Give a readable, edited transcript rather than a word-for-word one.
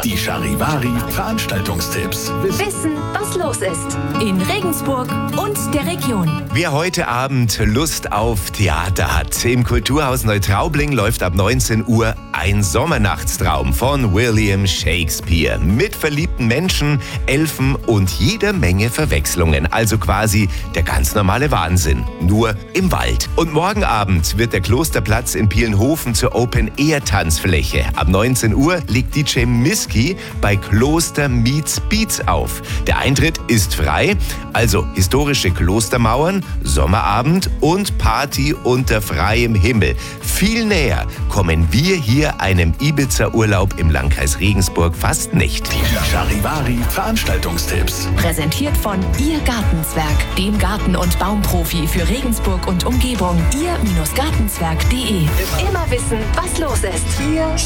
Die Charivari Veranstaltungstipps. Wissen, was los ist. In Regensburg und der Region. Wer heute Abend Lust auf Theater hat, im Kulturhaus Neutraubling läuft ab 19 Uhr Ein Sommernachtstraum von William Shakespeare. Mit verliebten Menschen, Elfen und jeder Menge Verwechslungen. Also quasi der ganz normale Wahnsinn. Nur im Wald. Und morgen Abend wird der Klosterplatz in Pielnhofen zur Open-Air-Tanzfläche. Ab 19 Uhr legt DJ Miski bei Kloster Meets Beats auf. Der Eintritt ist frei, also historische Klostermauern, Sommerabend und Party unter freiem Himmel. Viel näher kommen wir hier einem Ibiza-Urlaub im Landkreis Regensburg fast nicht. Die Charivari Veranstaltungstipps. Präsentiert von Ihr Gartenzwerg, dem Garten- und Baumprofi für Regensburg und Umgebung. Ihr-Gartenzwerg.de. Immer wissen, was los ist.